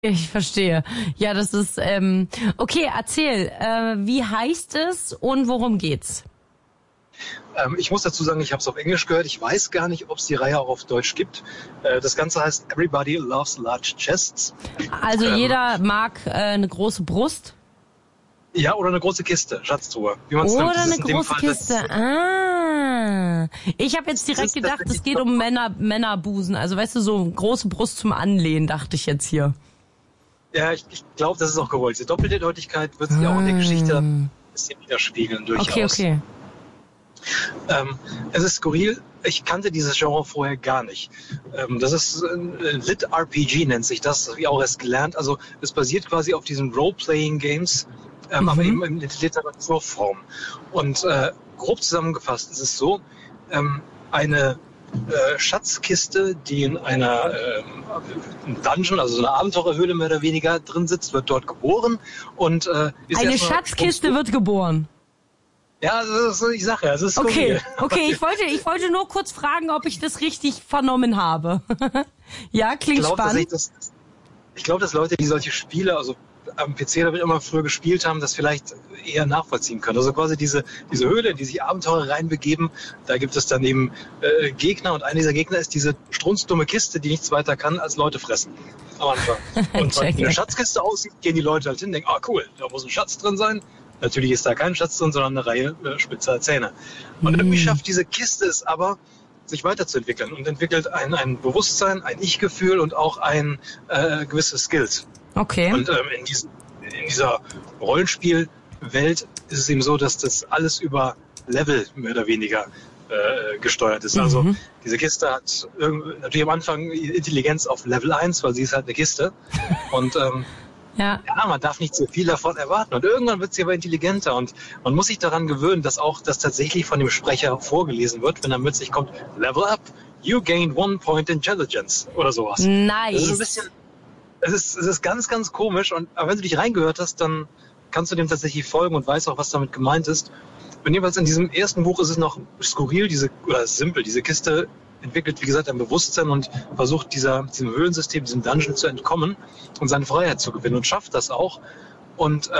Ich verstehe. Ja, das ist, okay, erzähl, wie heißt es und worum geht's? Ich muss dazu sagen, ich habe es auf Englisch gehört. Ich weiß gar nicht, ob es die Reihe auch auf Deutsch gibt. Das Ganze heißt Everybody Loves Large Chests. Also jeder mag eine große Brust? Ja, oder eine große Kiste, Schatztruhe. Wie man's Oder nimmt. Das eine ist in dem große Fall Kiste. Ich habe jetzt direkt gedacht, es geht um Männerbusen. Also weißt du, so große Brust zum Anlehnen, dachte ich jetzt hier. Ja, ich glaube, das ist auch gewollt. Diese Doppeldeutigkeit wird sich auch in der Geschichte ein bisschen widerspiegeln durchaus. Okay. Es ist skurril. Ich kannte dieses Genre vorher gar nicht. Das ist Lit-RPG nennt sich das. Das habe ich auch erst gelernt. Also es basiert quasi auf diesen Role-Playing-Games, aber eben in Literaturform. Und grob zusammengefasst ist es so, eine Schatzkiste, die in einer Dungeon, also so eine Abenteurerhöhle mehr oder weniger drin sitzt, wird dort geboren und ist eine Schatzkiste wird geboren. Ja, das ist, ich sage ja, es ist okay. skurril. Okay, ich wollte nur kurz fragen, ob ich das richtig vernommen habe. Ja, klingt spannend. Ich glaube, dass Leute, die solche Spiele, also am PC damit immer früher gespielt haben, das vielleicht eher nachvollziehen können. Also quasi diese Höhle, in die sich Abenteurer reinbegeben, da gibt es dann eben Gegner und einer dieser Gegner ist diese strunzdumme Kiste, die nichts weiter kann als Leute fressen am Anfang. Und wenn eine Schatzkiste aussieht, gehen die Leute halt hin und denken, cool, da muss ein Schatz drin sein. Natürlich ist da kein Schatz drin, sondern eine Reihe spitzer Zähne. Und irgendwie schafft diese Kiste es aber, sich weiterzuentwickeln und entwickelt ein Bewusstsein, ein Ich-Gefühl und auch ein gewisse Skills. Okay. Und in dieser Rollenspielwelt ist es eben so, dass das alles über Level mehr oder weniger gesteuert ist. Also diese Kiste hat natürlich am Anfang Intelligenz auf Level 1, weil sie ist halt eine Kiste. Und ja, man darf nicht so viel davon erwarten. Und irgendwann wird sie aber intelligenter. Und man muss sich daran gewöhnen, dass auch das tatsächlich von dem Sprecher vorgelesen wird, wenn dann plötzlich kommt, Level up, you gain 1 point intelligence oder sowas. Nice. Das ist ein bisschen, es ist ganz, ganz komisch. Aber wenn du dich reingehört hast, dann kannst du dem tatsächlich folgen und weißt auch, was damit gemeint ist. Und jedenfalls in diesem ersten Buch ist es noch skurril, simpel. Diese Kiste entwickelt, wie gesagt, ein Bewusstsein und versucht diesem Höhlensystem, diesem Dungeon zu entkommen und seine Freiheit zu gewinnen und schafft das auch. Und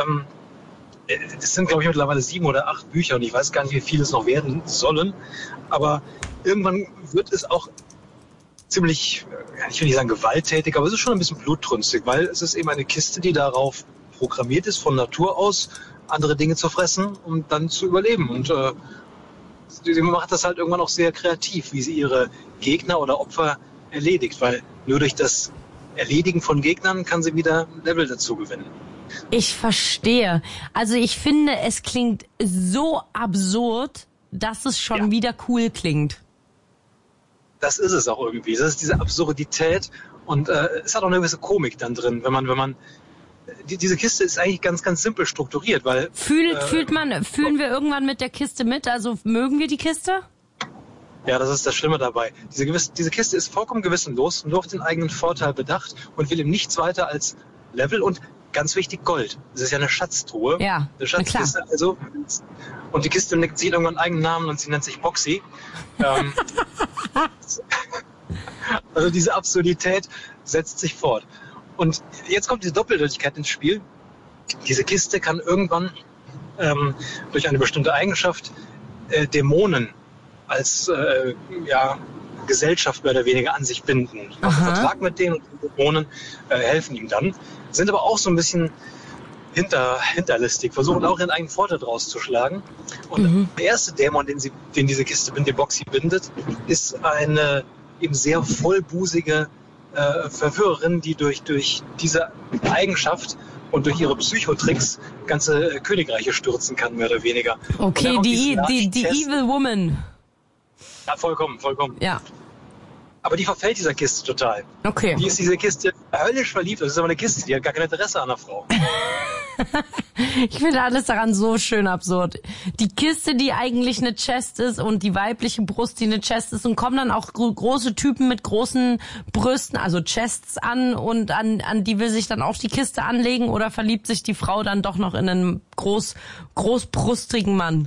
es sind, glaube ich, mittlerweile 7 oder 8 Bücher und ich weiß gar nicht, wie viele es noch werden sollen. Aber irgendwann wird es auch ziemlich, ich will nicht sagen gewalttätig, aber es ist schon ein bisschen blutrünstig, weil es ist eben eine Kiste, die darauf programmiert ist, von Natur aus andere Dinge zu fressen, um dann zu überleben. Und sie macht das halt irgendwann auch sehr kreativ, wie sie ihre Gegner oder Opfer erledigt, weil nur durch das Erledigen von Gegnern kann sie wieder Level dazu gewinnen. Ich verstehe. Also ich finde, es klingt so absurd, dass es schon wieder cool klingt. Das ist es auch irgendwie. Das ist diese Absurdität und es hat auch eine gewisse Komik dann drin, wenn man diese Kiste ist eigentlich ganz, ganz simpel strukturiert, weil fühlen wir irgendwann mit der Kiste mit? Also mögen wir die Kiste? Ja, das ist das Schlimme dabei. Diese Kiste ist vollkommen gewissenlos, nur auf den eigenen Vorteil bedacht und will ihm nichts weiter als Level und ganz wichtig Gold. Das ist ja eine Schatztruhe. Ja, eine Schatzkiste. Also und die Kiste sieht irgendwann einen eigenen Namen und sie nennt sich Boxy. Also diese Absurdität setzt sich fort. Und jetzt kommt diese Doppeldeutigkeit ins Spiel. Diese Kiste kann irgendwann durch eine bestimmte Eigenschaft Dämonen als Gesellschaft mehr oder weniger an sich binden. Macht einen Vertrag mit denen und die Dämonen helfen ihm dann. Sind aber auch so ein bisschen hinterlistig, versuchen auch ihren eigenen Vorteil draus zu schlagen. Und der erste Dämon, den diese Kiste den Boxy bindet, ist eine eben sehr vollbusige Verführerin, die durch diese Eigenschaft und durch ihre Psychotricks ganze Königreiche stürzen kann, mehr oder weniger. Okay, die Evil Woman. Ja, vollkommen. Ja. Aber die verfällt dieser Kiste total. Okay. Die ist diese Kiste höllisch verliebt. Das ist aber eine Kiste, die hat gar kein Interesse an einer Frau. Ich finde alles daran so schön absurd. Die Kiste, die eigentlich eine Chest ist und die weibliche Brust, die eine Chest ist und kommen dann auch große Typen mit großen Brüsten, also Chests an und an die will sich dann auch die Kiste anlegen oder verliebt sich die Frau dann doch noch in einen großbrustigen Mann?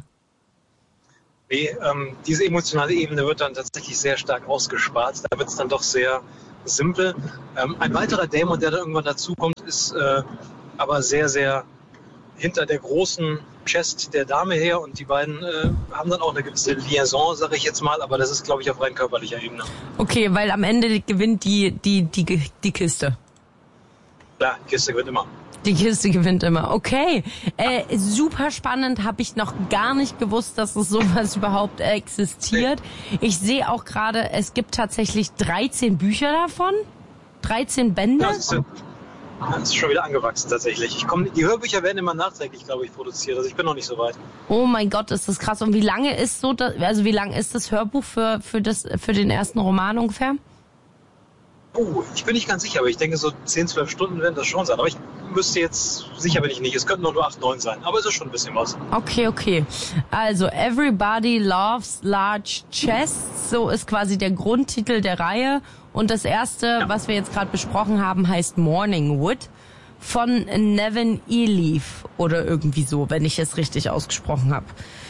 Nee, diese emotionale Ebene wird dann tatsächlich sehr stark ausgespart. Da wird es dann doch sehr simpel. Ein weiterer Dämon, der da irgendwann dazukommt, ist aber sehr, sehr hinter der großen Chest der Dame her und die beiden haben dann auch eine gewisse Liaison, sage ich jetzt mal, aber das ist, glaube ich, auf rein körperlicher Ebene. Okay, weil am Ende gewinnt die Kiste. Klar, die Kiste gewinnt immer. Die Kiste gewinnt immer. Okay, super spannend, habe ich noch gar nicht gewusst, dass es sowas überhaupt existiert. Ich sehe auch gerade, es gibt tatsächlich 13 Bücher davon, 13 Bände. Ja, das ist schon wieder angewachsen tatsächlich. Die Hörbücher werden immer nachträglich, glaube ich, produziert. Also ich bin noch nicht so weit. Oh mein Gott, ist das krass. Und wie lange ist wie lang ist das Hörbuch für den ersten Roman ungefähr? Ich bin nicht ganz sicher, aber ich denke, so 10, 12 Stunden werden das schon sein. Aber ich müsste jetzt, sicher bin ich nicht, es könnten nur 8, 9 sein. Aber es ist schon ein bisschen was. Okay. Also, Everybody Loves Large Chests, so ist quasi der Grundtitel der Reihe. Und das erste, was wir jetzt gerade besprochen haben, heißt Morningwood von Nevin Ilief oder irgendwie so, wenn ich es richtig ausgesprochen habe.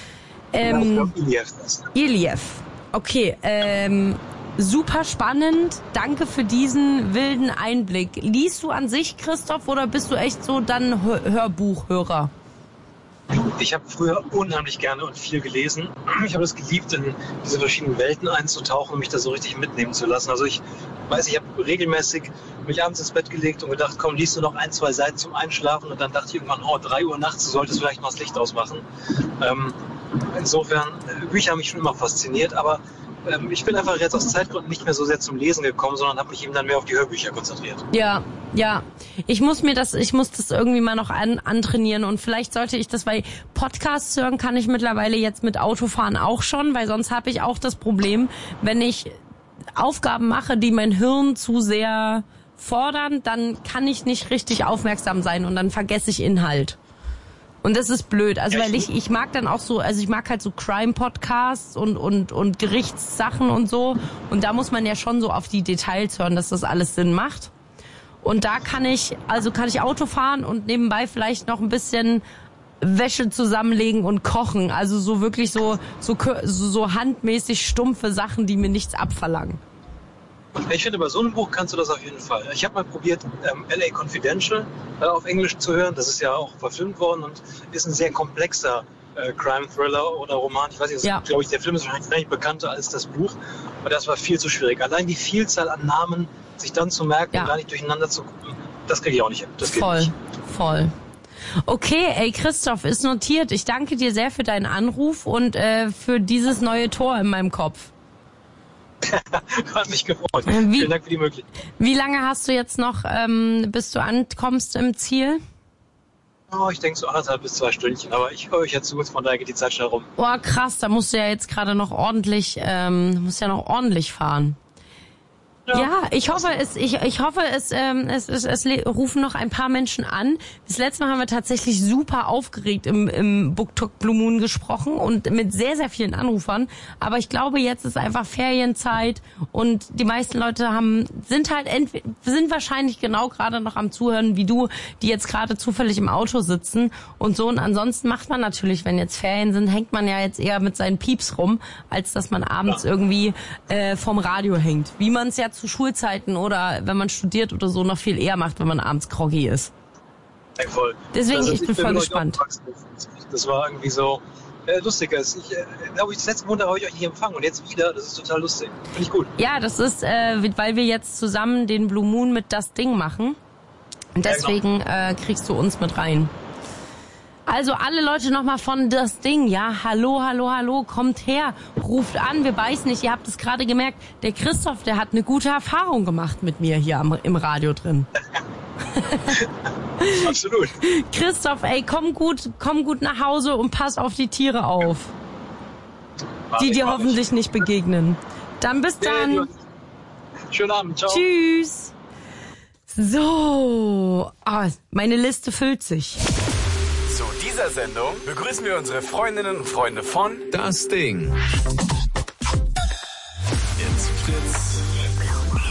Ilief. Okay, super spannend. Danke für diesen wilden Einblick. Liest du an sich, Christoph, oder bist du echt so dann Hörbuchhörer? Ich habe früher unheimlich gerne und viel gelesen. Ich habe es geliebt, in diese verschiedenen Welten einzutauchen und mich da so richtig mitnehmen zu lassen. Also ich habe regelmäßig mich abends ins Bett gelegt und gedacht, komm, liest du noch 1, 2 Seiten zum Einschlafen. Und dann dachte ich irgendwann, 3 Uhr nachts, du solltest vielleicht mal das Licht ausmachen. Insofern, Bücher haben mich schon immer fasziniert, aber ich bin einfach jetzt aus Zeitgründen nicht mehr so sehr zum Lesen gekommen, sondern habe mich eben dann mehr auf die Hörbücher konzentriert. Ja. Ich muss das irgendwie mal noch antrainieren und vielleicht sollte ich das, weil Podcasts hören kann ich mittlerweile jetzt mit Autofahren auch schon, weil sonst habe ich auch das Problem, wenn ich Aufgaben mache, die mein Hirn zu sehr fordern, dann kann ich nicht richtig aufmerksam sein und dann vergesse ich Inhalt. Und das ist blöd, also weil ich mag dann auch so, also ich mag halt so Crime-Podcasts und Gerichtssachen und so. Und da muss man ja schon so auf die Details hören, dass das alles Sinn macht. Und da kann ich Auto fahren und nebenbei vielleicht noch ein bisschen Wäsche zusammenlegen und kochen. Also so wirklich so handmäßig stumpfe Sachen, die mir nichts abverlangen. Ich finde, bei so einem Buch kannst du das auf jeden Fall. Ich habe mal probiert, LA Confidential auf Englisch zu hören. Das ist ja auch verfilmt worden und ist ein sehr komplexer Crime-Thriller oder Roman. Ich weiß nicht, glaube ich, der Film ist wahrscheinlich bekannter als das Buch. Aber das war viel zu schwierig. Allein die Vielzahl an Namen, sich dann zu merken und gar nicht durcheinander zu gucken, das kriege ich auch nicht hin. Das geht nicht. Voll. Okay, Christoph, ist notiert. Ich danke dir sehr für deinen Anruf und für dieses neue Tor in meinem Kopf. Hat mich gefreut. Vielen Dank für die Möglichkeit. Wie lange hast du jetzt noch, bis du ankommst im Ziel? Ich denke so 1,5 bis 2 Stündchen, aber ich höre euch ja zu, von daher geht die Zeit schnell rum. Krass, da musst du ja jetzt gerade noch ordentlich fahren. Ja, ich hoffe, es rufen noch ein paar Menschen an. Das letzte Mal haben wir tatsächlich super aufgeregt im BookTok Blue Moon gesprochen und mit sehr, sehr vielen Anrufern. Aber ich glaube, jetzt ist einfach Ferienzeit und die meisten Leute sind wahrscheinlich genau gerade noch am Zuhören wie du, die jetzt gerade zufällig im Auto sitzen und so. Und ansonsten macht man natürlich, wenn jetzt Ferien sind, hängt man ja jetzt eher mit seinen Pieps rum, als dass man abends irgendwie vom Radio hängt. Wie man es ja zu Schulzeiten oder wenn man studiert oder so noch viel eher macht, wenn man abends groggy ist. Ja, voll. Deswegen, ich bin voll gespannt. Das war irgendwie so lustig. Das letzte Monat habe ich euch nicht empfangen und jetzt wieder. Das ist total lustig. Finde ich gut. Ja, das ist, weil wir jetzt zusammen den Blue Moon mit Das Ding machen. Und deswegen kriegst du uns mit rein. Also alle Leute nochmal von Das Ding, ja, hallo, kommt her, ruft an, wir beißen nicht, ihr habt es gerade gemerkt, der Christoph, der hat eine gute Erfahrung gemacht mit mir hier im Radio drin. Absolut. Christoph, komm gut nach Hause und pass auf die Tiere auf, die dir hoffentlich nicht begegnen. Dann bis dann. Schönen Abend, ciao. Tschüss. So, meine Liste füllt sich. Zu dieser Sendung begrüßen wir unsere Freundinnen und Freunde von Das Ding. Jetzt Fritz.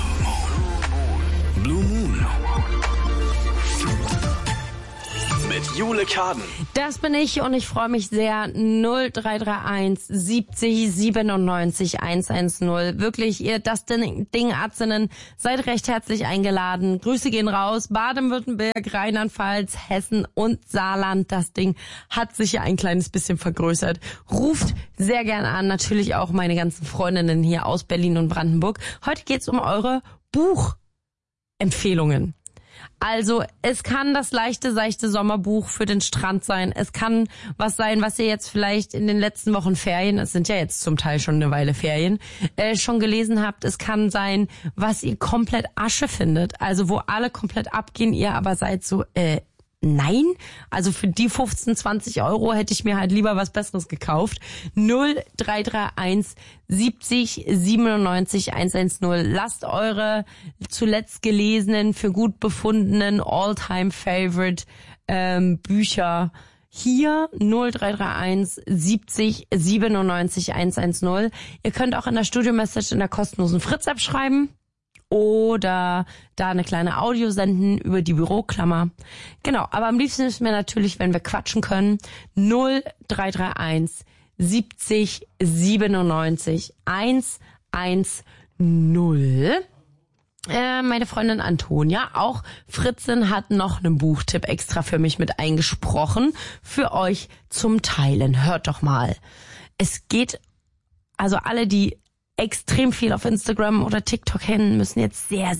Blue Moon. Mit Jule Kaden. Das bin ich und ich freue mich sehr. 0331 70 97 110. Wirklich, ihr das Ding-Atzinnen, seid recht herzlich eingeladen. Grüße gehen raus. Baden-Württemberg, Rheinland-Pfalz, Hessen und Saarland. Das Ding hat sich ja ein kleines bisschen vergrößert. Ruft sehr gern an. Natürlich auch meine ganzen Freundinnen hier aus Berlin und Brandenburg. Heute geht's um eure Buchempfehlungen. Also es kann das leichte, seichte Sommerbuch für den Strand sein. Es kann was sein, was ihr jetzt vielleicht in den letzten Wochen Ferien, es sind ja jetzt zum Teil schon eine Weile Ferien, schon gelesen habt. Es kann sein, was ihr komplett Asche findet. Also wo alle komplett abgehen, ihr aber seid so, nein, also für die 15, 20 Euro hätte ich mir halt lieber was Besseres gekauft. 0331 70 97 110. Lasst eure zuletzt gelesenen, für gut befundenen All-Time-Favorite Bücher hier 0331 70 97 110. Ihr könnt auch in der Studio-Message in der kostenlosen Fritz-App schreiben. Oder da eine kleine Audio senden über die Büroklammer. Genau, aber am liebsten ist mir natürlich, wenn wir quatschen können, 0331 70 97 110. Meine Freundin Antonia, auch Fritzin, hat noch einen Buchtipp extra für mich mit eingesprochen, für euch zum Teilen. Hört doch mal. Es geht, also alle, die extrem viel auf Instagram oder TikTok kennen, müssen jetzt sehr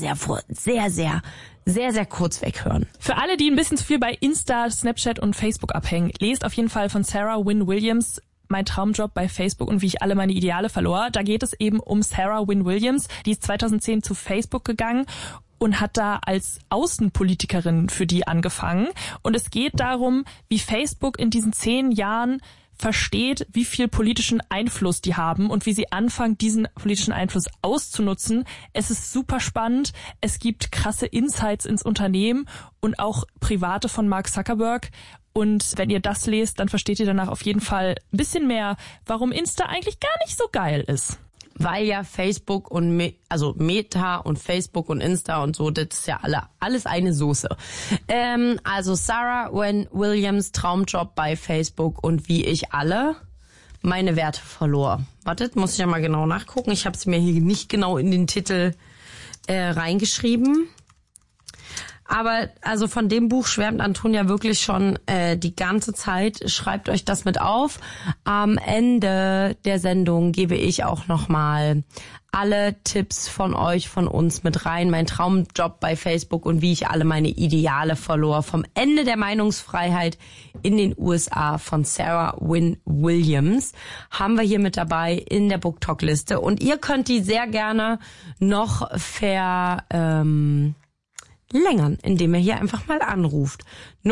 kurz weghören. Für alle, die ein bisschen zu viel bei Insta, Snapchat und Facebook abhängen, lest auf jeden Fall von Sarah Wynne Williams Mein Traumjob bei Facebook und wie ich alle meine Ideale verlor. Da geht es eben um Sarah Wynne Williams. Die ist 2010 zu Facebook gegangen und hat da als Außenpolitikerin für die angefangen. Und es geht darum, wie Facebook in diesen 10 Jahren versteht, wie viel politischen Einfluss die haben und wie sie anfangen, diesen politischen Einfluss auszunutzen. Es ist super spannend. Es gibt krasse Insights ins Unternehmen und auch private von Mark Zuckerberg. Und wenn ihr das lest, dann versteht ihr danach auf jeden Fall ein bisschen mehr, warum Insta eigentlich gar nicht so geil ist. Weil ja Facebook und Meta und Facebook und Insta und so, das ist ja alles eine Soße. Also Sarah Wynne Williams, Traumjob bei Facebook und wie ich alle meine Werte verlor. Wartet, muss ich ja mal genau nachgucken. Ich habe es mir hier nicht genau in den Titel reingeschrieben. Aber also von dem Buch schwärmt Antonia wirklich schon die ganze Zeit. Schreibt euch das mit auf. Am Ende der Sendung gebe ich auch nochmal alle Tipps von euch, von uns mit rein. Mein Traumjob bei Facebook und wie ich alle meine Ideale verlor. Vom Ende der Meinungsfreiheit in den USA von Sarah Wynne Williams haben wir hier mit dabei in der BookTok-Liste. Und ihr könnt die sehr gerne noch verlängern, indem ihr hier einfach mal anruft.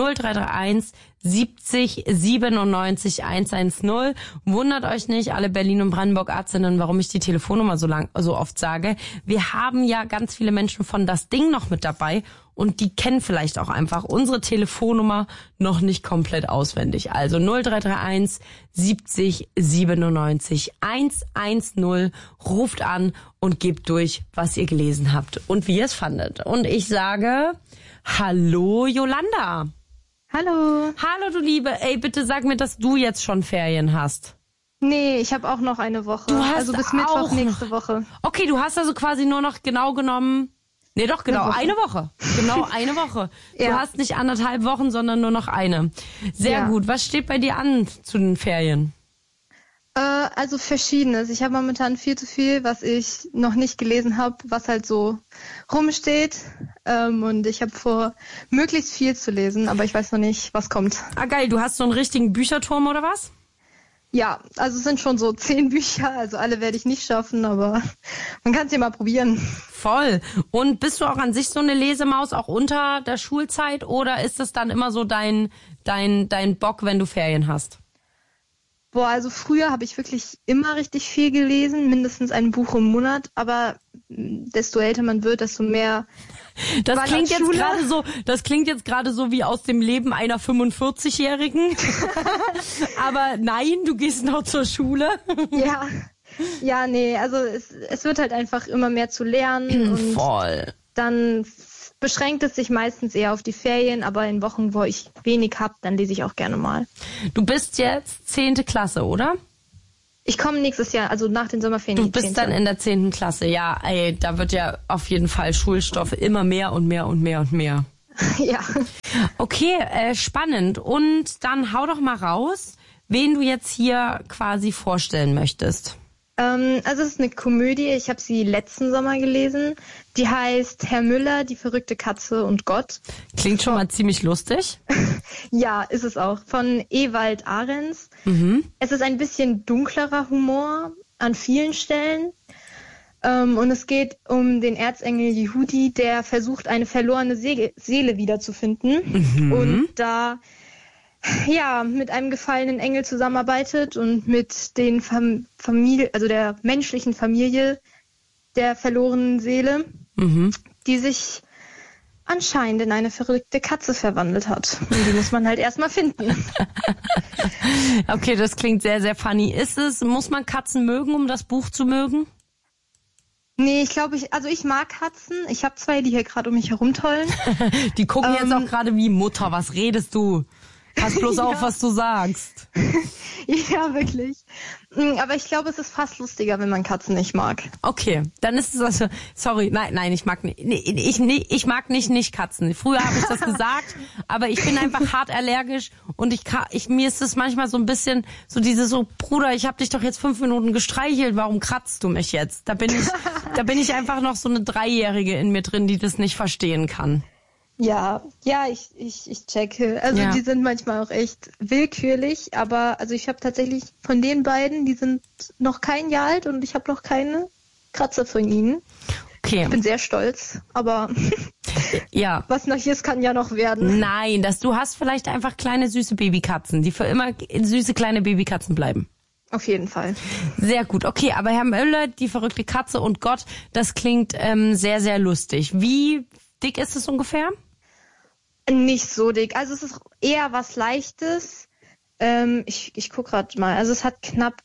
0331 70 97 110. Wundert euch nicht, alle Berlin- und Brandenburg-Arzinnen, warum ich die Telefonnummer so oft sage. Wir haben ja ganz viele Menschen von Das Ding noch mit dabei und die kennen vielleicht auch einfach unsere Telefonnummer noch nicht komplett auswendig. Also 0331 70 97 110. Ruft an und gebt durch, was ihr gelesen habt und wie ihr es fandet. Und ich sage, hallo Yolanda. Hallo. Hallo du Liebe. Ey, bitte sag mir, dass du jetzt schon Ferien hast. Nee, ich habe auch noch eine Woche. Du hast also bis Mittwoch nächste Woche. Okay, du hast also quasi nur noch genau genommen... Nee, doch, genau, eine Woche. Genau, eine Woche. Du Ja. hast nicht 1,5 Wochen, sondern nur noch eine. Sehr gut. Was steht bei dir an zu den Ferien? Also Verschiedenes. Ich habe momentan viel zu viel, was ich noch nicht gelesen habe, was halt so rumsteht. Und ich habe vor, möglichst viel zu lesen, aber ich weiß noch nicht, was kommt. Ah, geil. Du hast so einen richtigen Bücherturm oder was? Ja, also es sind schon so 10 Bücher, also alle werde ich nicht schaffen, aber man kann es ja mal probieren. Voll. Und bist du auch an sich so eine Lesemaus, auch unter der Schulzeit? Oder ist das dann immer so dein Bock, wenn du Ferien hast? Boah, also früher habe ich wirklich immer richtig viel gelesen, mindestens ein Buch im Monat, aber desto älter man wird, desto mehr. Das klingt jetzt gerade so wie aus dem Leben einer 45-Jährigen. Aber nein, du gehst noch zur Schule. Ja, nee, also es wird halt einfach immer mehr zu lernen und voll. dann beschränkt es sich meistens eher auf die Ferien, aber in Wochen, wo ich wenig habe, dann lese ich auch gerne mal. Du bist jetzt 10. Klasse, oder? Ich komme nächstes Jahr, also nach den Sommerferien. Du bist dann in der 10. Klasse, ja. Ey, da wird ja auf jeden Fall Schulstoff immer mehr und mehr und mehr und mehr. Ja. Okay, spannend. Und dann hau doch mal raus, wen du jetzt hier quasi vorstellen möchtest. Also es ist eine Komödie, ich habe sie letzten Sommer gelesen. Die heißt Herr Müller, die verrückte Katze und Gott. Klingt schon mal ziemlich lustig. Ja, ist es auch. Von Ewald Ahrens. Es ist ein bisschen dunklerer Humor an vielen Stellen. Und es geht um den Erzengel Yehudi, der versucht, eine verlorene Seele wiederzufinden. Und da mit einem gefallenen Engel zusammenarbeitet und mit den der menschlichen Familie der verlorenen Seele, die sich anscheinend in eine verrückte Katze verwandelt hat. Und die muss man halt erstmal finden. Okay, das klingt sehr, sehr funny. Muss man Katzen mögen, um das Buch zu mögen? Nee, ich mag Katzen. Ich habe 2, die hier gerade um mich herumtollen. Die gucken jetzt auch gerade wie Mutter, was redest du? Pass bloß auf, was du sagst. Ja, wirklich. Aber ich glaube, es ist fast lustiger, wenn man Katzen nicht mag. Okay, dann ist es also, sorry, nein, ich mag nicht, ich mag nicht Katzen. Früher habe ich das gesagt, aber ich bin einfach hart allergisch und mir ist es manchmal so ein bisschen so Bruder, ich habe dich doch jetzt 5 Minuten gestreichelt, warum kratzt du mich jetzt? Da bin ich einfach noch so eine 3-Jährige in mir drin, die das nicht verstehen kann. Ja, ich checke. Also die sind manchmal auch echt willkürlich, aber also ich habe tatsächlich von den beiden, die sind noch kein Jahr alt und ich habe noch keine Kratzer von ihnen. Okay. Ich bin sehr stolz, aber ja, was noch ist, kann ja noch werden. Nein, du hast vielleicht einfach kleine süße Babykatzen, die für immer süße kleine Babykatzen bleiben. Auf jeden Fall. Sehr gut. Okay, aber Herr Müller, die verrückte Katze und Gott, das klingt sehr, sehr lustig. Wie dick ist es ungefähr? Nicht so dick. Also es ist eher was Leichtes. Ich gucke gerade mal. Also es hat knapp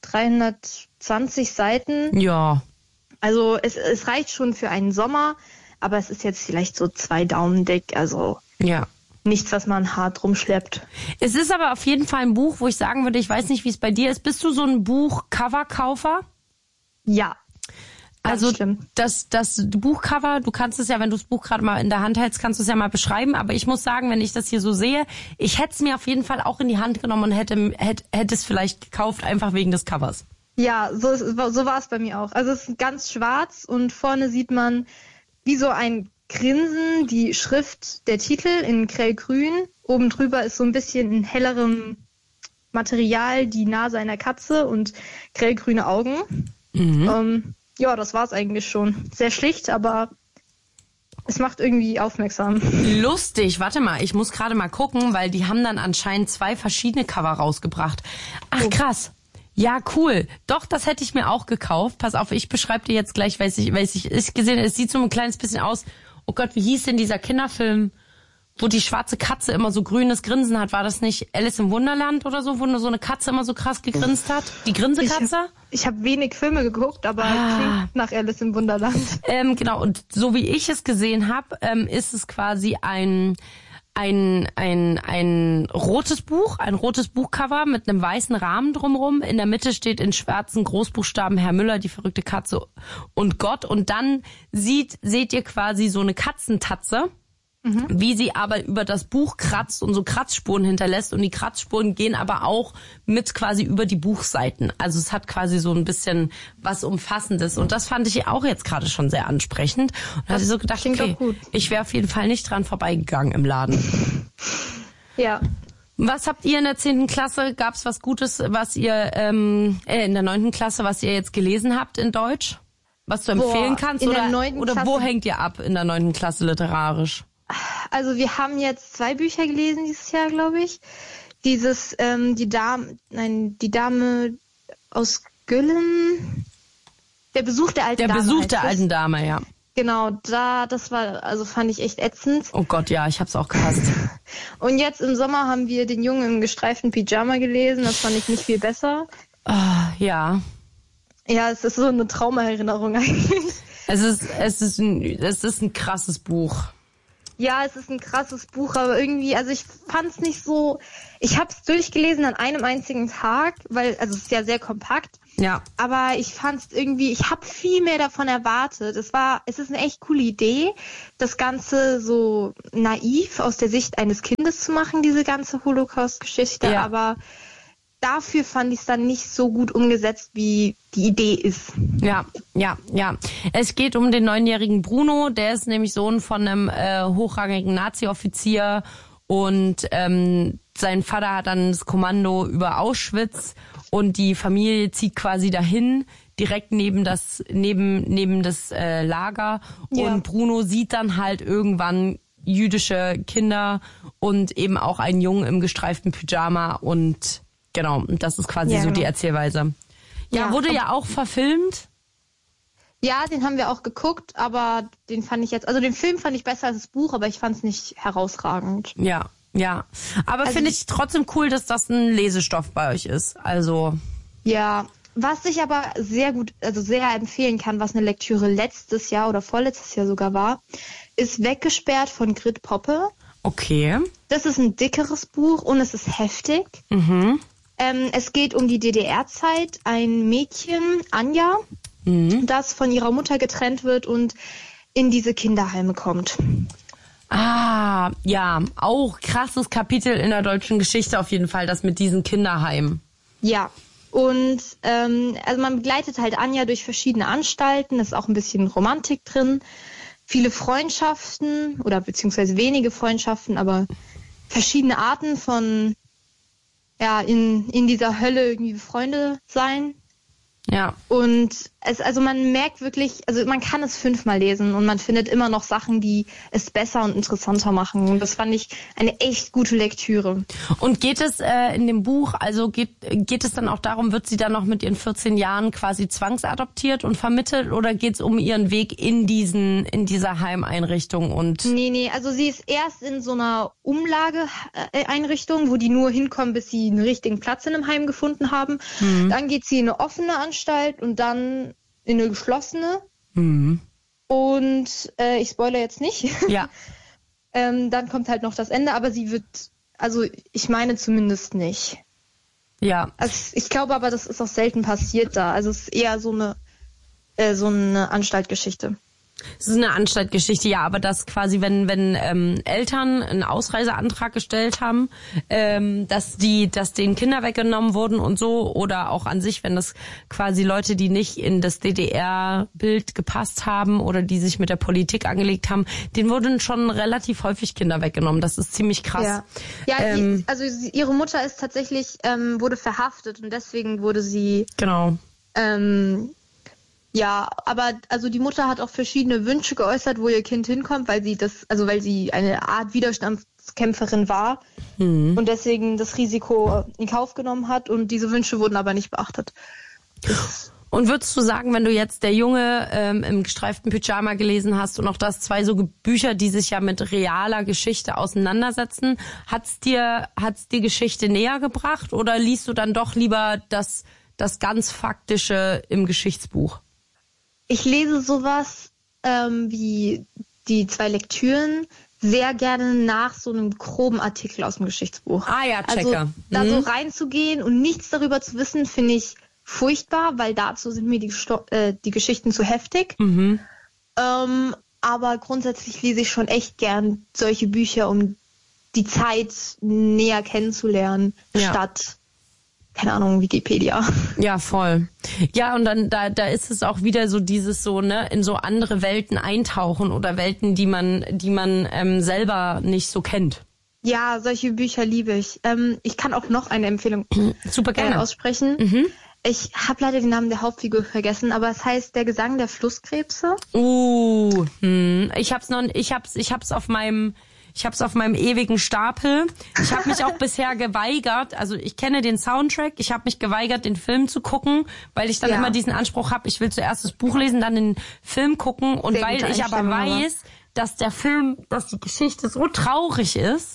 320 Seiten. Ja. Also es reicht schon für einen Sommer, aber es ist jetzt vielleicht so 2 Daumen dick. Also ja, nichts, was man hart rumschleppt. Es ist aber auf jeden Fall ein Buch, wo ich sagen würde, ich weiß nicht, wie es bei dir ist. Bist du so ein Buchcover-Kaufer? Ja. Also das Buchcover, du kannst es ja, wenn du das Buch gerade mal in der Hand hältst, kannst du es ja mal beschreiben. Aber ich muss sagen, wenn ich das hier so sehe, ich hätte es mir auf jeden Fall auch in die Hand genommen und hätte es vielleicht gekauft, einfach wegen des Covers. Ja, so war es bei mir auch. Also es ist ganz schwarz und vorne sieht man wie so ein Grinsen, die Schrift, der Titel in grellgrün. Oben drüber ist so ein bisschen in hellerem Material die Nase einer Katze und grellgrüne Augen. Ja, das war's eigentlich schon. Sehr schlicht, aber es macht irgendwie aufmerksam. Lustig, warte mal, ich muss gerade mal gucken, weil die haben dann anscheinend 2 verschiedene Cover rausgebracht. Ach krass. Ja, cool. Doch, das hätte ich mir auch gekauft. Pass auf, ich beschreibe dir jetzt gleich, weil ich gesehen habe, es sieht so ein kleines bisschen aus. Oh Gott, wie hieß denn dieser Kinderfilm, wo die schwarze Katze immer so grünes Grinsen hat? War das nicht Alice im Wunderland oder so, wo nur so eine Katze immer so krass gegrinst hat? Die Grinsekatze? Ich hab wenig Filme geguckt, aber klingt nach Alice im Wunderland. Genau, und so wie ich es gesehen habe, ist es quasi ein rotes Buch, ein rotes Buchcover mit einem weißen Rahmen drumherum. In der Mitte steht in schwarzen Großbuchstaben Herr Müller, die verrückte Katze und Gott. Und dann seht ihr quasi so eine Katzentatze, wie sie aber über das Buch kratzt und so Kratzspuren hinterlässt. Und die Kratzspuren gehen aber auch mit quasi über die Buchseiten. Also es hat quasi so ein bisschen was Umfassendes. Und das fand ich auch jetzt gerade schon sehr ansprechend. Und da hatte ich so gedacht, okay, ich wäre auf jeden Fall nicht dran vorbeigegangen im Laden. Ja. Was habt ihr in der 10. Klasse? Gab's was Gutes, was ihr in der 9. Klasse, was ihr jetzt gelesen habt in Deutsch? Was du empfehlen kannst? Oder wo hängt ihr ab in der 9. Klasse literarisch? Also wir haben jetzt 2 Bücher gelesen dieses Jahr, glaube ich. Dieses die Dame aus Güllen, der Besuch der alten Dame. Der Besuch der alten Dame, ja. Genau, fand ich echt ätzend. Oh Gott, ja, ich hab's auch gehasst. Und jetzt im Sommer haben wir Den Jungen im gestreiften Pyjama gelesen, das fand ich nicht viel besser. Ja. Ja, es ist so eine Traumaerinnerung eigentlich. Es ist ein krasses Buch. Ja, es ist ein krasses Buch, aber irgendwie, also ich fand's nicht so, ich hab's durchgelesen an einem einzigen Tag, also es ist ja sehr kompakt. Ja. Aber ich fand's irgendwie, ich habe viel mehr davon erwartet. Es ist eine echt coole Idee, das Ganze so naiv aus der Sicht eines Kindes zu machen, diese ganze Holocaust-Geschichte, aber dafür fand ich es dann nicht so gut umgesetzt, wie die Idee ist. Ja. Es geht um den 9-jährigen Bruno, der ist nämlich Sohn von einem hochrangigen Nazi-Offizier und sein Vater hat dann das Kommando über Auschwitz und die Familie zieht quasi dahin, direkt neben das Lager und Bruno sieht dann halt irgendwann jüdische Kinder und eben auch einen Jungen im gestreiften Pyjama und genau, das ist quasi so die Erzählweise. Ja, wurde ja auch verfilmt. Ja, den haben wir auch geguckt, aber den Film fand ich besser als das Buch, aber ich fand es nicht herausragend. Ja. Aber finde ich trotzdem cool, dass das ein Lesestoff bei euch ist. Also. Ja, was ich aber sehr empfehlen kann, was eine Lektüre letztes Jahr oder vorletztes Jahr sogar war, ist Weggesperrt von Grit Poppe. Okay. Das ist ein dickeres Buch und es ist heftig. Mhm. Es geht um die DDR-Zeit. Ein Mädchen, Anja, das von ihrer Mutter getrennt wird und in diese Kinderheime kommt. Ah, ja, auch krasses Kapitel in der deutschen Geschichte auf jeden Fall, das mit diesen Kinderheimen. Ja, und also man begleitet halt Anja durch verschiedene Anstalten, ist auch ein bisschen Romantik drin, viele Freundschaften oder beziehungsweise wenige Freundschaften, aber verschiedene Arten von in dieser Hölle irgendwie Freunde sein. Ja. Und man merkt wirklich, also man kann es 5-mal lesen und man findet immer noch Sachen, die es besser und interessanter machen. Und das fand ich eine echt gute Lektüre. Und geht es in dem Buch, also geht es dann auch darum, wird sie dann noch mit ihren 14 Jahren quasi zwangsadoptiert und vermittelt oder geht es um ihren Weg in dieser Heimeinrichtung und? Nee, also sie ist erst in so einer Umlageeinrichtung, wo die nur hinkommen, bis sie einen richtigen Platz in einem Heim gefunden haben. Mhm. Dann geht sie in eine offene Anstalt und dann in eine geschlossene. Mhm. Und ich spoilere jetzt nicht. Ja. Dann kommt halt noch das Ende, aber sie wird, also ich meine zumindest nicht. Ja. Also ich glaube aber, das ist auch selten passiert da. Also es ist eher so eine Anstaltgeschichte. Es ist eine Anstaltgeschichte, ja, aber dass quasi, wenn Eltern einen Ausreiseantrag gestellt haben, dass denen Kinder weggenommen wurden und so, oder auch an sich, wenn das quasi Leute, die nicht in das DDR-Bild gepasst haben oder die sich mit der Politik angelegt haben, denen wurden schon relativ häufig Kinder weggenommen. Das ist ziemlich krass. Ja, ihre Mutter ist tatsächlich, wurde verhaftet und deswegen wurde sie... Genau. Ja, aber also die Mutter hat auch verschiedene Wünsche geäußert, wo ihr Kind hinkommt, weil sie eine Art Widerstandskämpferin war und deswegen das Risiko in Kauf genommen hat und diese Wünsche wurden aber nicht beachtet. Und würdest du sagen, wenn du jetzt Der Junge im gestreiften Pyjama gelesen hast und auch das 2 so Bücher, die sich ja mit realer Geschichte auseinandersetzen, hat's dir die Geschichte näher gebracht oder liest du dann doch lieber das ganz Faktische im Geschichtsbuch? Ich lese sowas wie die 2 Lektüren sehr gerne nach so einem groben Artikel aus dem Geschichtsbuch. Ah ja, Checker. Also da so reinzugehen und nichts darüber zu wissen, finde ich furchtbar, weil dazu sind mir die Geschichten zu heftig. Mhm. Aber grundsätzlich lese ich schon echt gern solche Bücher, um die Zeit näher kennenzulernen, statt... keine Ahnung, Wikipedia. Ja, voll. Ja, und dann da ist es auch wieder so dieses so, ne, in so andere Welten eintauchen oder Welten, die man selber nicht so kennt. Ja, solche Bücher liebe ich. Ich kann auch noch eine Empfehlung super gerne aussprechen. Mhm. Ich habe leider den Namen der Hauptfigur vergessen, aber es heißt Der Gesang der Flusskrebse. Ich hab's auf meinem ewigen Stapel. Ich habe mich auch bisher geweigert, also ich kenne den Soundtrack, ich habe mich geweigert, den Film zu gucken, weil ich dann immer diesen Anspruch habe, ich will zuerst das Buch lesen, dann den Film gucken und weil ich aber weiß, dass die Geschichte so traurig ist,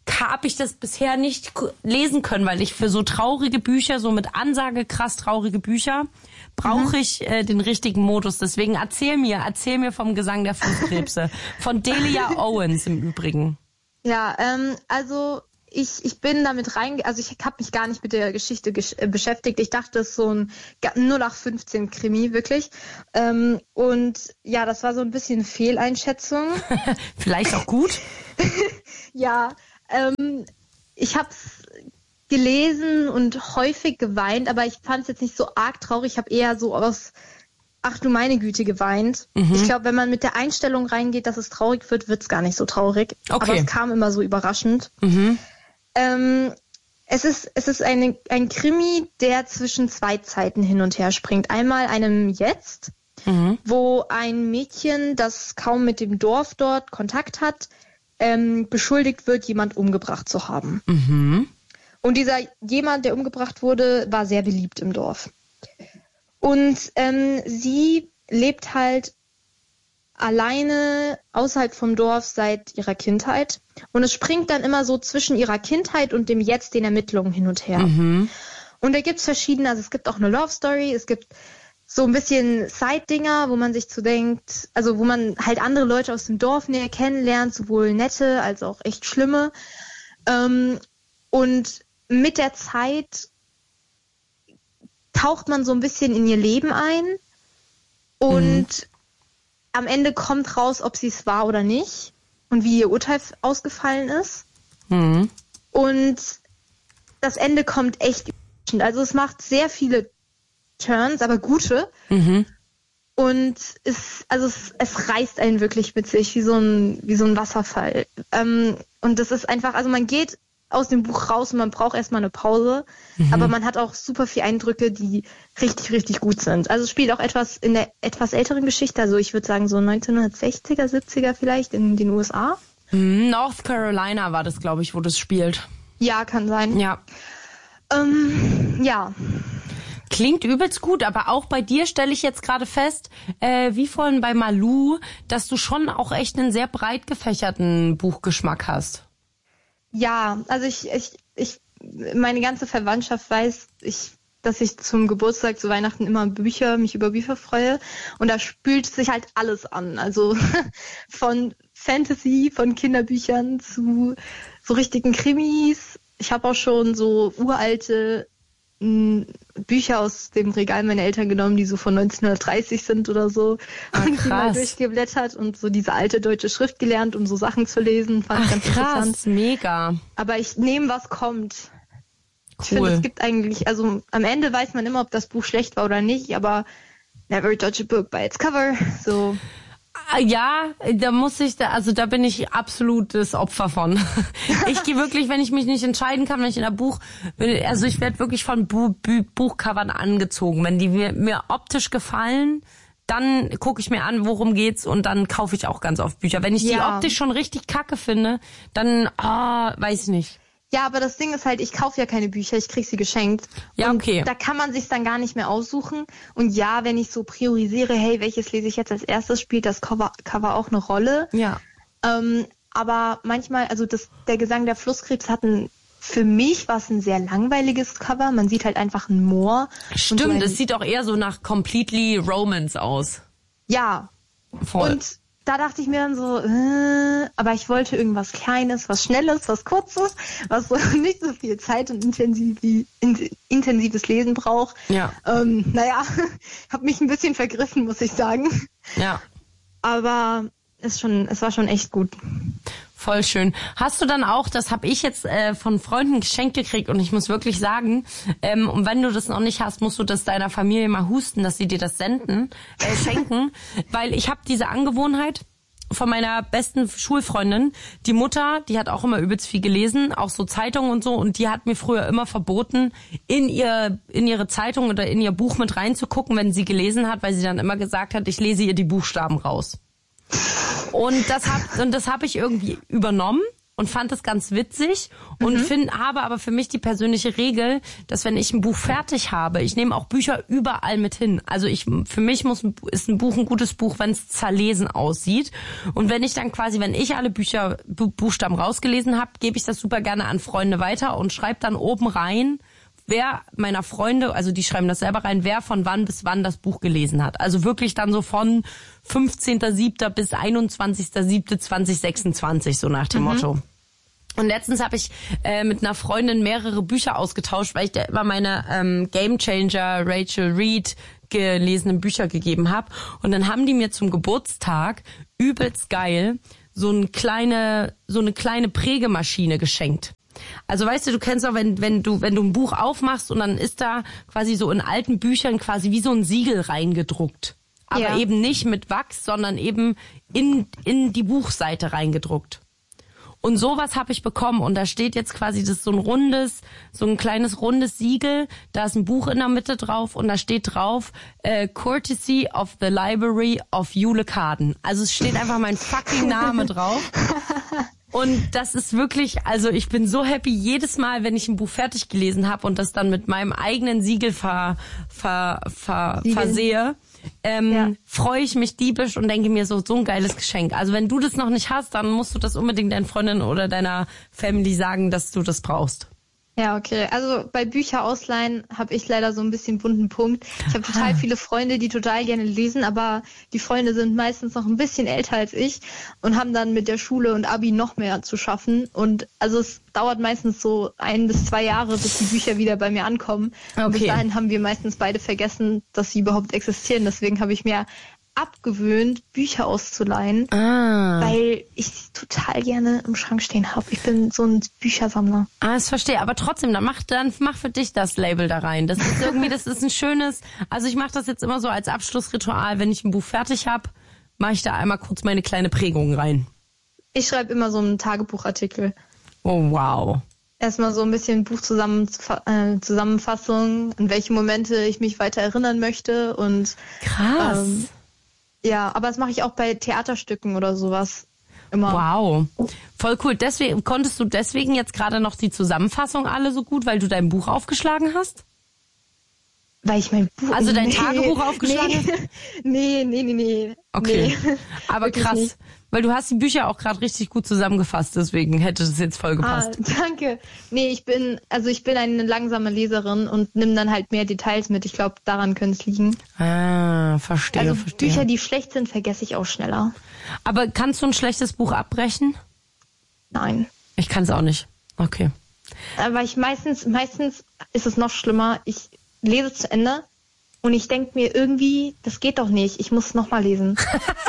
habe ich das bisher nicht lesen können, weil ich für so traurige Bücher, so mit Ansage krass traurige Bücher, brauche ich den richtigen Modus. Deswegen erzähl mir vom Gesang der Flusskrebse. Von Delia Owens im Übrigen. Ja, also ich bin damit also ich habe mich gar nicht mit der Geschichte beschäftigt. Ich dachte, es ist so ein 0815 Krimi, wirklich. Und ja, das war so ein bisschen Fehleinschätzung. Vielleicht auch gut. Ja, ich habe es gelesen und häufig geweint, aber ich fand es jetzt nicht so arg traurig. Ich habe eher so aus ach du meine Güte geweint. Ich glaube, wenn man mit der Einstellung reingeht, dass es traurig wird, wird es gar nicht so traurig. Okay. Aber es kam immer so überraschend. Es ist ein Krimi, der zwischen zwei Zeiten hin und her springt. Einmal einem Jetzt, wo ein Mädchen, das kaum mit dem Dorf dort Kontakt hat, beschuldigt wird, jemand umgebracht zu haben. Und dieser jemand, der umgebracht wurde, war sehr beliebt im Dorf. Und sie lebt halt alleine außerhalb vom Dorf seit ihrer Kindheit. Und es springt dann immer so zwischen ihrer Kindheit und dem Jetzt, den Ermittlungen hin und her. Und da gibt's verschiedene, also es gibt auch eine Love Story, es gibt so ein bisschen Side-Dinger, wo man sich so denkt, also wo man halt andere Leute aus dem Dorf näher kennenlernt, sowohl nette als auch echt schlimme. Und mit der Zeit taucht man so ein bisschen in ihr Leben ein und am Ende kommt raus, ob sie es war oder nicht und wie ihr Urteil ausgefallen ist. Und das Ende kommt echt überraschend. Also es macht sehr viele Turns, aber gute. Und es reißt einen wirklich mit sich wie so ein Wasserfall. Und das ist einfach, also man geht aus dem Buch raus und man braucht erstmal eine Pause, aber man hat auch super viele Eindrücke, die richtig, richtig gut sind. Also es spielt auch etwas in der etwas älteren Geschichte, also ich würde sagen so 1960er, 70er vielleicht in den USA. North Carolina war das, glaube ich, wo das spielt. Ja, kann sein. Ja. Ja. Klingt übelst gut, aber auch bei dir stelle ich jetzt gerade fest, wie vorhin bei Malou, dass du schon auch echt einen sehr breit gefächerten Buchgeschmack hast. Ja, also meine ganze Verwandtschaft weiß, dass ich zum Geburtstag, zu Weihnachten immer mich über Bücher freue. Und da spült sich halt alles an. Also von Fantasy, von Kinderbüchern zu so richtigen Krimis. Ich habe auch schon so uralte Bücher aus dem Regal meiner Eltern genommen, die so von 1930 sind oder so. Und die mal durchgeblättert und so diese alte deutsche Schrift gelernt, um so Sachen zu lesen. Fand ich ganz interessant. Mega. Aber ich nehme, was kommt. Cool. Ich finde, es gibt eigentlich, also am Ende weiß man immer, ob das Buch schlecht war oder nicht, aber never judge a book by its cover. So. Ja, da bin ich absolut das Opfer von. Ich gehe wirklich, wenn ich mich nicht entscheiden kann, wenn ich in ein Buch, also ich werde wirklich von Buchcovern angezogen. Wenn die mir optisch gefallen, dann gucke ich mir an, worum geht's und dann kaufe ich auch ganz oft Bücher. Wenn ich die optisch schon richtig kacke finde, dann, weiß ich nicht. Ja, aber das Ding ist halt, ich kaufe ja keine Bücher, ich krieg sie geschenkt. Ja, okay. Und da kann man sich dann gar nicht mehr aussuchen. Und ja, wenn ich so priorisiere, hey, welches lese ich jetzt als erstes, spielt das Cover auch eine Rolle. Ja. Aber manchmal, also der Gesang der Flusskrebs für mich war es ein sehr langweiliges Cover. Man sieht halt einfach ein Moor. Stimmt, es sieht auch eher so nach Completely Romance aus. Ja. Voll. Und da dachte ich mir dann so, aber ich wollte irgendwas Kleines, was Schnelles, was Kurzes, was so nicht so viel Zeit und intensives Lesen braucht. Ja. Habe mich ein bisschen vergriffen, muss ich sagen. Ja. Aber es war schon echt gut. Voll schön. Hast du dann auch, das habe ich jetzt von Freunden geschenkt gekriegt und ich muss wirklich sagen, und wenn du das noch nicht hast, musst du das deiner Familie mal husten, dass sie dir das schenken, weil ich habe diese Angewohnheit von meiner besten Schulfreundin, die Mutter, die hat auch immer übelst viel gelesen, auch so Zeitungen und so, und die hat mir früher immer verboten, in ihre Zeitung oder in ihr Buch mit reinzugucken, wenn sie gelesen hat, weil sie dann immer gesagt hat, ich lese ihr die Buchstaben raus. Und das hab ich irgendwie übernommen und fand es ganz witzig und habe aber für mich die persönliche Regel, dass wenn ich ein Buch fertig habe, ich nehme auch Bücher überall mit hin. Also für mich ist ein Buch ein gutes Buch, wenn es zerlesen aussieht. Und wenn ich dann quasi, wenn ich alle Buchstaben rausgelesen habe, gebe ich das super gerne an Freunde weiter und schreibe dann oben rein, wer meiner Freunde, also die schreiben das selber rein, wer von wann bis wann das Buch gelesen hat. Also wirklich dann so von 15.07. bis 21.07.2026, so nach dem Motto. Und letztens habe ich mit einer Freundin mehrere Bücher ausgetauscht, weil ich der immer meine Game Changer Rachel Reed gelesenen Bücher gegeben habe. Und dann haben die mir zum Geburtstag übelst geil so eine kleine Prägemaschine geschenkt. Also weißt du kennst auch, wenn du ein Buch aufmachst und dann ist da quasi so in alten Büchern quasi wie so ein Siegel reingedruckt. Aber eben nicht mit Wachs, sondern eben in die Buchseite reingedruckt. Und sowas habe ich bekommen und da steht jetzt quasi das so ein kleines rundes Siegel, da ist ein Buch in der Mitte drauf und da steht drauf Courtesy of the Library of Jule Kaden. Also es steht einfach mein fucking Name drauf. Und das ist wirklich, also ich bin so happy jedes Mal, wenn ich ein Buch fertig gelesen habe und das dann mit meinem eigenen Siegel versehe, freue ich mich diebisch und denke mir so ein geiles Geschenk. Also wenn du das noch nicht hast, dann musst du das unbedingt deinen Freundinnen oder deiner Family sagen, dass du das brauchst. Ja, okay. Also bei Bücher ausleihen habe ich leider so ein bisschen bunten Punkt. Ich habe total viele Freunde, die total gerne lesen, aber die Freunde sind meistens noch ein bisschen älter als ich und haben dann mit der Schule und Abi noch mehr zu schaffen. Und also es dauert meistens so 1 bis 2 Jahre, bis die Bücher wieder bei mir ankommen. Okay. Und bis dahin haben wir meistens beide vergessen, dass sie überhaupt existieren. Deswegen habe ich mir abgewöhnt, Bücher auszuleihen, weil ich sie total gerne im Schrank stehen habe. Ich bin so ein Büchersammler. Das verstehe. Aber trotzdem, dann mach für dich das Label da rein. Das ist irgendwie, das ist ein schönes, also ich mache das jetzt immer so als Abschlussritual, wenn ich ein Buch fertig habe, mache ich da einmal kurz meine kleine Prägung rein. Ich schreibe immer so einen Tagebuchartikel. Oh, wow. Erstmal so ein bisschen Buchzusammenfassung, an welche Momente ich mich weiter erinnern möchte und krass. Ja, aber das mache ich auch bei Theaterstücken oder sowas immer. Wow, voll cool. Konntest du deswegen jetzt gerade noch die Zusammenfassung alle so gut, weil du dein Buch aufgeschlagen hast? Weil ich mein Buch... Also dein Tagebuch aufgeschlagen hast? Nee. Okay, nee. Aber krass, nicht. Weil du hast die Bücher auch gerade richtig gut zusammengefasst, deswegen hätte das jetzt voll gepasst. Danke. Nee, ich bin eine langsame Leserin und nimm dann halt mehr Details mit. Ich glaube, daran könnte es liegen. Verstehe. Bücher, die schlecht sind, vergesse ich auch schneller. Aber kannst du ein schlechtes Buch abbrechen? Nein. Ich kann es auch nicht. Okay. Aber meistens ist es noch schlimmer. Ich lese zu Ende und ich denke mir irgendwie, das geht doch nicht. Ich muss es nochmal lesen.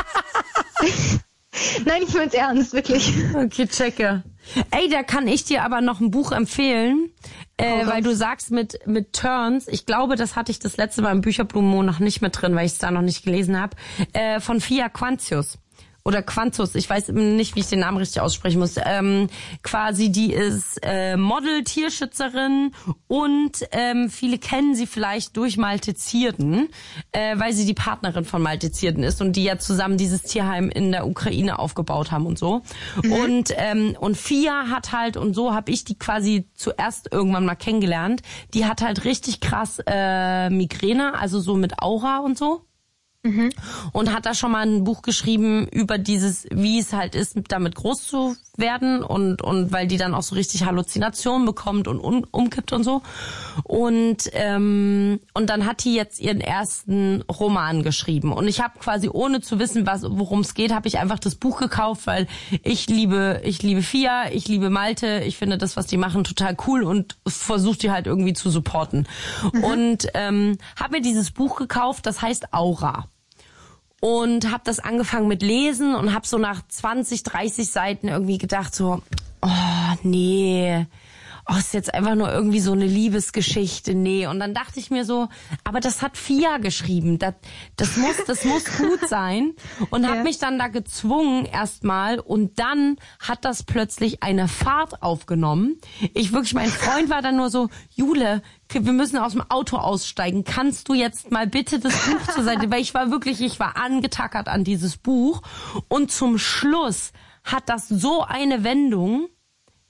Nein, ich mein's ernst, wirklich. Okay, checke. Ey, da kann ich dir aber noch ein Buch empfehlen, weil du sagst mit Turns, ich glaube, das hatte ich das letzte Mal im Bücherblumenmonat noch nicht mit drin, weil ich es da noch nicht gelesen habe, von Fia Quantius. Oder Quantus, ich weiß nicht, wie ich den Namen richtig aussprechen muss. Quasi, die ist Model, Tierschützerin und viele kennen sie vielleicht durch Malte Zierden, weil sie die Partnerin von Malte Zierden ist und die ja zusammen dieses Tierheim in der Ukraine aufgebaut haben und so. Und Fia hat halt, und so habe ich die quasi zuerst irgendwann mal kennengelernt, die hat halt richtig krass Migräne, also so mit Aura und so. Und hat da schon mal ein Buch geschrieben über dieses, wie es halt ist, damit groß zu werden und weil die dann auch so richtig Halluzinationen bekommt und umkippt und so. Und dann hat die jetzt ihren ersten Roman geschrieben. Und ich habe quasi, ohne zu wissen, worum es geht, habe ich einfach das Buch gekauft, weil ich liebe Fia, ich liebe Malte, ich finde das, was die machen, total cool und versuche die halt irgendwie zu supporten. Und habe mir dieses Buch gekauft, das heißt Aura. Und habe das angefangen mit Lesen und habe so nach 20, 30 Seiten irgendwie gedacht so, oh nee, ist jetzt einfach nur irgendwie so eine Liebesgeschichte, nee. Und dann dachte ich mir so, aber das hat Fia geschrieben, das muss gut sein. Und habe mich dann da gezwungen erstmal und dann hat das plötzlich eine Fahrt aufgenommen. Mein Freund war dann nur so, Jule, wir müssen aus dem Auto aussteigen. Kannst du jetzt mal bitte das Buch zur Seite? Weil ich war angetackert an dieses Buch. Und zum Schluss hat das so eine Wendung,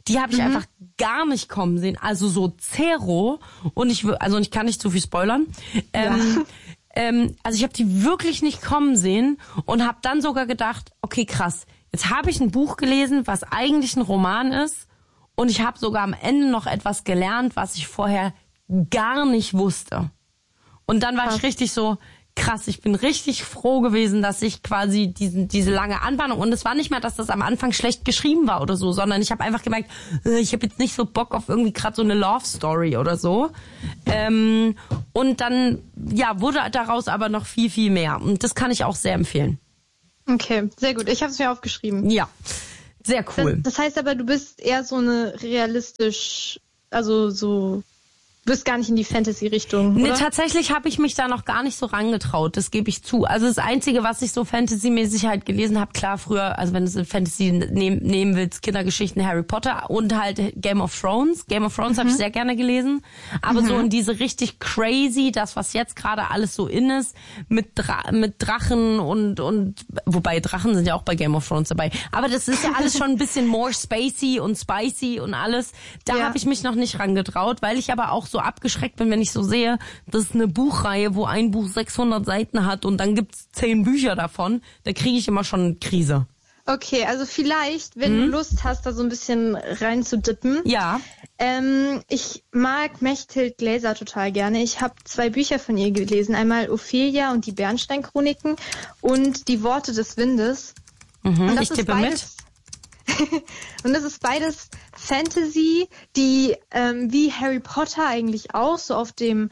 die habe ich einfach gar nicht kommen sehen. Also so Zero. Und ich kann nicht zu viel spoilern. Also ich habe die wirklich nicht kommen sehen und habe dann sogar gedacht, okay, krass, jetzt habe ich ein Buch gelesen, was eigentlich ein Roman ist und ich habe sogar am Ende noch etwas gelernt, was ich vorher gar nicht wusste. Und dann war ich richtig so, krass, ich bin richtig froh gewesen, dass ich quasi diese lange Anbahnung, und es war nicht mehr, dass das am Anfang schlecht geschrieben war oder so, sondern ich habe einfach gemerkt, ich habe jetzt nicht so Bock auf irgendwie gerade so eine Love Story oder so. Und dann wurde daraus aber noch viel, viel mehr. Und das kann ich auch sehr empfehlen. Okay, sehr gut. Ich habe es mir aufgeschrieben. Ja, sehr cool. Das heißt aber, du bist eher so eine realistisch, also so... Du bist gar nicht in die Fantasy-Richtung, oder? Nee, tatsächlich habe ich mich da noch gar nicht so rangetraut, das gebe ich zu. Also das Einzige, was ich so Fantasy-mäßig halt gelesen habe, klar früher, also wenn du es in Fantasy nehmen willst, Kindergeschichten, Harry Potter und halt Game of Thrones. Game of Thrones habe ich sehr gerne gelesen, aber so in diese richtig crazy, das was jetzt gerade alles so in ist, mit Drachen und wobei Drachen sind ja auch bei Game of Thrones dabei, aber das ist ja alles schon ein bisschen more spacey und spicy und alles. Da habe ich mich noch nicht rangetraut, weil ich aber auch so abgeschreckt bin, wenn ich so sehe, das ist eine Buchreihe, wo ein Buch 600 Seiten hat und dann gibt's 10 Bücher davon, da kriege ich immer schon eine Krise. Okay, also vielleicht, wenn du Lust hast, da so ein bisschen reinzudippen. Ja. Ich mag Mechthild Gläser total gerne. Ich habe 2 Bücher von ihr gelesen. Einmal Ophelia und die Bernstein-Chroniken und Die Worte des Windes. Und das ich tippe mit. Und das ist beides Fantasy, die wie Harry Potter eigentlich auch so auf dieser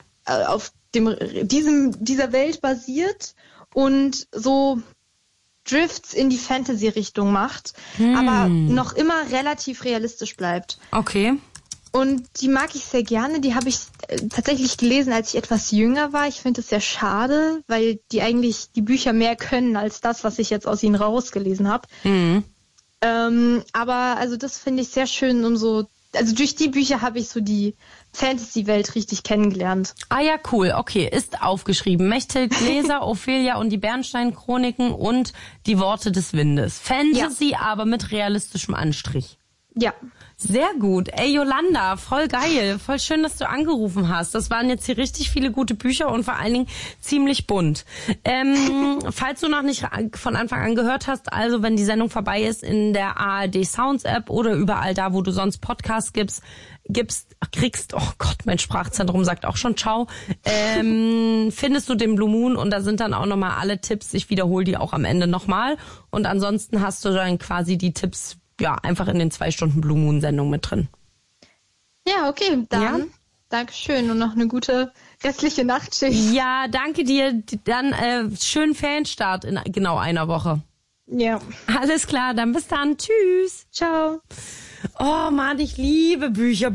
Welt basiert und so Drifts in die Fantasy-Richtung macht, aber noch immer relativ realistisch bleibt. Okay. Und die mag ich sehr gerne. Die habe ich tatsächlich gelesen, als ich etwas jünger war. Ich finde es sehr schade, weil die eigentlich die Bücher mehr können als das, was ich jetzt aus ihnen rausgelesen habe. Aber also das finde ich sehr schön, also durch die Bücher habe ich so die Fantasy-Welt richtig kennengelernt. Ah ja, cool, okay, ist aufgeschrieben. Mechthild Gläser, Ophelia und die Bernstein-Chroniken und Die Worte des Windes. Fantasy, aber mit realistischem Anstrich. Ja. Sehr gut. Ey, Yolanda, voll geil. Voll schön, dass du angerufen hast. Das waren jetzt hier richtig viele gute Bücher und vor allen Dingen ziemlich bunt. Falls du noch nicht von Anfang an gehört hast, also wenn die Sendung vorbei ist, in der ARD Sounds App oder überall da, wo du sonst Podcasts kriegst, oh Gott, mein Sprachzentrum sagt auch schon ciao, findest du den Blue Moon und da sind dann auch nochmal alle Tipps. Ich wiederhole die auch am Ende nochmal. Und ansonsten hast du dann quasi die Tipps einfach in den 2 Stunden Blue Moon Sendung mit drin. Ja, okay, dann Dankeschön und noch eine gute restliche Nachtschicht. Ja, danke dir. Dann schönen Ferienstart in genau einer Woche. Ja. Alles klar, dann bis dann. Tschüss. Ciao. Oh Mann, ich liebe Bücher.